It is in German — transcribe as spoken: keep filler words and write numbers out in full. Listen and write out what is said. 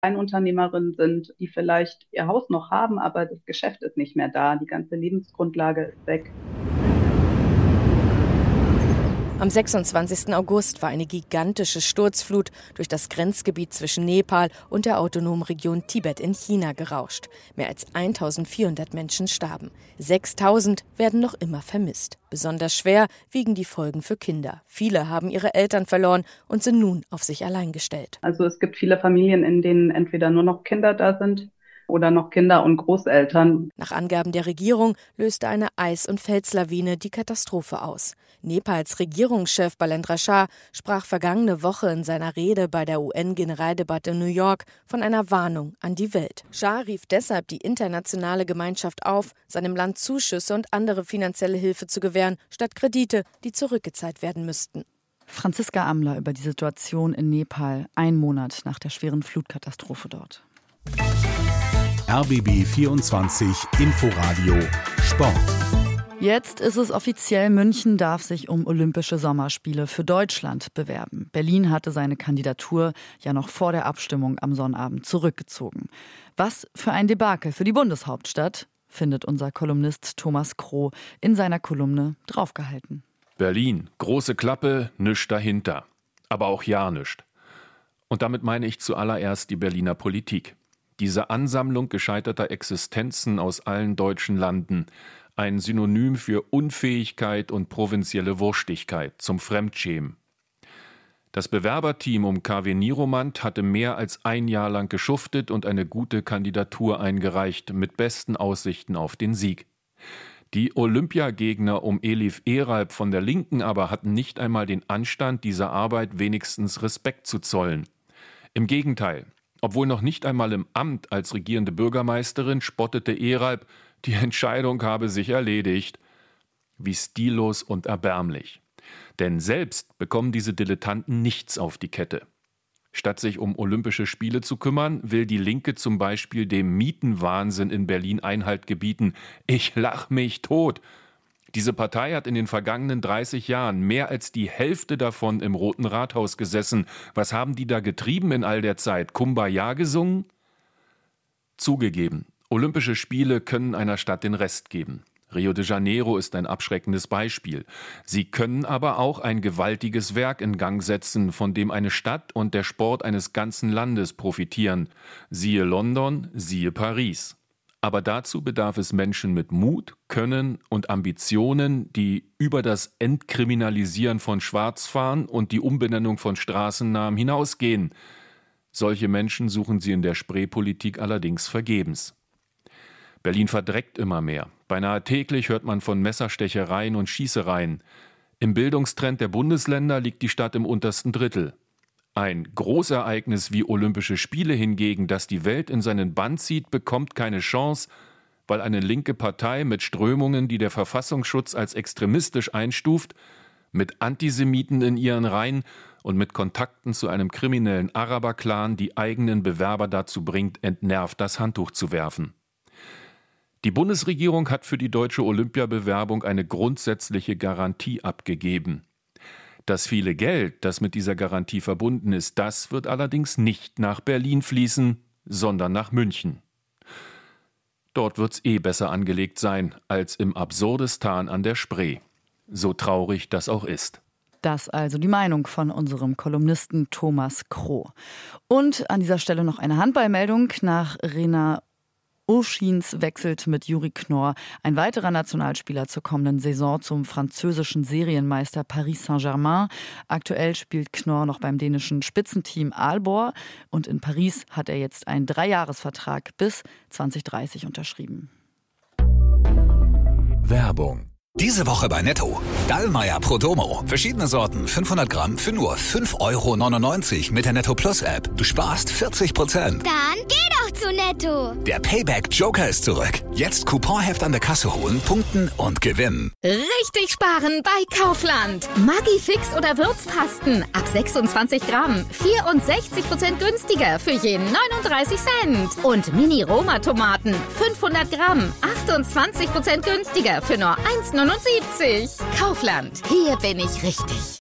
Kleinunternehmerinnen sind, die vielleicht ihr Haus noch haben, aber das Geschäft ist nicht mehr da. Die ganze Lebensgrundlage ist weg. Am sechsundzwanzigsten August war eine gigantische Sturzflut durch das Grenzgebiet zwischen Nepal und der autonomen Region Tibet in China gerauscht. Mehr als eintausendvierhundert Menschen starben. sechstausend werden noch immer vermisst. Besonders schwer wiegen die Folgen für Kinder. Viele haben ihre Eltern verloren und sind nun auf sich allein gestellt. Also es gibt viele Familien, in denen entweder nur noch Kinder da sind oder noch Kinder und Großeltern. Nach Angaben der Regierung löste eine Eis- und Felslawine die Katastrophe aus. Nepals Regierungschef Balendra Shah sprach vergangene Woche in seiner Rede bei der U N-Generaldebatte in New York von einer Warnung an die Welt. Shah rief deshalb die internationale Gemeinschaft auf, seinem Land Zuschüsse und andere finanzielle Hilfe zu gewähren, statt Kredite, die zurückgezahlt werden müssten. Franziska Amler über die Situation in Nepal, ein Monat nach der schweren Flutkatastrophe dort. R B B vierundzwanzig Inforadio Sport. Jetzt ist es offiziell, München darf sich um Olympische Sommerspiele für Deutschland bewerben. Berlin hatte seine Kandidatur ja noch vor der Abstimmung am Sonnabend zurückgezogen. Was für ein Debakel für die Bundeshauptstadt, findet unser Kolumnist Thomas Kroh in seiner Kolumne draufgehalten. Berlin, große Klappe, nisch dahinter. Aber auch ja nischt. Und damit meine ich zuallererst die Berliner Politik. Diese Ansammlung gescheiterter Existenzen aus allen deutschen Landen, ein Synonym für Unfähigkeit und provinzielle Wurstigkeit, zum Fremdschämen. Das Bewerberteam um K W Nieromant hatte mehr als ein Jahr lang geschuftet und eine gute Kandidatur eingereicht, mit besten Aussichten auf den Sieg. Die Olympiagegner um Elif Eralp von der Linken aber hatten nicht einmal den Anstand, dieser Arbeit wenigstens Respekt zu zollen. Im Gegenteil. Obwohl noch nicht einmal im Amt als regierende Bürgermeisterin spottete Eralp, die Entscheidung habe sich erledigt. Wie stillos und erbärmlich. Denn selbst bekommen diese Dilettanten nichts auf die Kette. Statt sich um Olympische Spiele zu kümmern, will die Linke zum Beispiel dem Mietenwahnsinn in Berlin Einhalt gebieten. Ich lach mich tot. Diese Partei hat in den vergangenen dreißig Jahren mehr als die Hälfte davon im Roten Rathaus gesessen. Was haben die da getrieben in all der Zeit? Kumbaya gesungen? Zugegeben, Olympische Spiele können einer Stadt den Rest geben. Rio de Janeiro ist ein abschreckendes Beispiel. Sie können aber auch ein gewaltiges Werk in Gang setzen, von dem eine Stadt und der Sport eines ganzen Landes profitieren. Siehe London, siehe Paris. Aber dazu bedarf es Menschen mit Mut, Können und Ambitionen, die über das Entkriminalisieren von Schwarzfahren und die Umbenennung von Straßennamen hinausgehen. Solche Menschen suchen sie in der Spreepolitik allerdings vergebens. Berlin verdreckt immer mehr. Beinahe täglich hört man von Messerstechereien und Schießereien. Im Bildungstrend der Bundesländer liegt die Stadt im untersten Drittel. Ein Großereignis wie Olympische Spiele hingegen, das die Welt in seinen Bann zieht, bekommt keine Chance, weil eine linke Partei mit Strömungen, die der Verfassungsschutz als extremistisch einstuft, mit Antisemiten in ihren Reihen und mit Kontakten zu einem kriminellen Araber-Clan die eigenen Bewerber dazu bringt, entnervt das Handtuch zu werfen. Die Bundesregierung hat für die deutsche Olympiabewerbung eine grundsätzliche Garantie abgegeben. Das viele Geld, das mit dieser Garantie verbunden ist, das wird allerdings nicht nach Berlin fließen, sondern nach München. Dort wird's eh besser angelegt sein als im Absurdistan an der Spree. So traurig das auch ist. Das also die Meinung von unserem Kolumnisten Thomas Kroh. Und an dieser Stelle noch eine Handballmeldung. Nach Rena Urschins wechselt mit Juri Knorr, ein weiterer Nationalspieler zur kommenden Saison, zum französischen Serienmeister Paris Saint-Germain. Aktuell spielt Knorr noch beim dänischen Spitzenteam Aalborg und in Paris hat er jetzt einen Dreijahresvertrag bis zwanzig dreißig unterschrieben. Werbung. Diese Woche bei Netto. Dallmayr Pro Domo. Verschiedene Sorten, fünfhundert Gramm für nur fünf Euro neunundneunzig mit der Netto Plus App. Du sparst vierzig Prozent. Dann geh doch zu Netto. Der Payback Joker ist zurück. Jetzt Couponheft an der Kasse holen, punkten und gewinnen. Richtig sparen bei Kaufland. Maggi Fix oder Würzpasten ab sechsundzwanzig Gramm. vierundsechzig Prozent günstiger für jeden neununddreißig Cent. Und Mini-Roma-Tomaten fünfhundert Gramm. achtundzwanzig Prozent günstiger für nur eins neunundsiebzig. Kaufland. Hier bin ich richtig.